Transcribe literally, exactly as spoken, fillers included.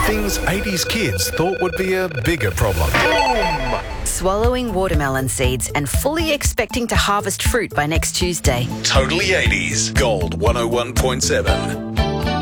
Things eighties kids thought would be a bigger problem. Boom! Swallowing watermelon seeds and fully expecting to harvest fruit by next Tuesday. Totally eighties. Gold one oh one point seven.